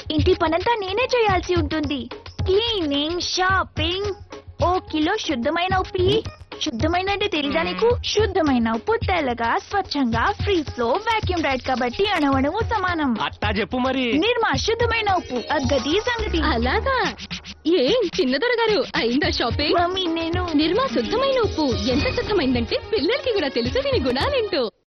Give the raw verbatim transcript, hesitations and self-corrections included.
ఇంటి పనంతా నేనే చేయాల్సి ఉంటుంది. Cleaning, shopping. ఓ కిలో శుద్ధమైన ఉప్పు ఇయ్యి. శుద్ధమైన అంటే తెలీదా నీకు? శుద్ధమైన ఉప్పు తెల్లగా స్వచ్ఛంగా ఫ్రీజ్ లో వాక్యూమ్ రైడ్ కాబట్టి అణవణము సమానం. అట్టా చెప్పు మరి. నిర్మా శుద్ధమైన ఉప్పు, అగ్గది సంగతి. అలాగా? ఏం చిన్నదొర గారు అయిందా షాపింగ్? మమ్మీ నేను నిర్మా శుద్ధమైన ఉప్పు ఎంత శుద్ధమైందంటే పిల్లలకి కూడా తెలుసు దీని గుణాలేంటో.